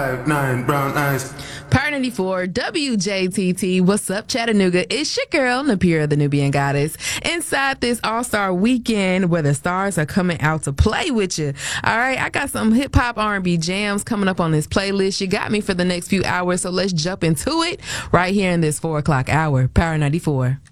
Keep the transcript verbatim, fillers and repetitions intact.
Five, nine, brown eyes. Power ninety-four, W J T T. What's up, Chattanooga? It's your girl, Napira, the Nubian Goddess. Inside this All-Star weekend where the stars are coming out to play with you. All right, I got some hip-hop R and B jams coming up on this playlist. You got me for the next few hours, so let's jump into it right here in this four o'clock hour. Power ninety-four.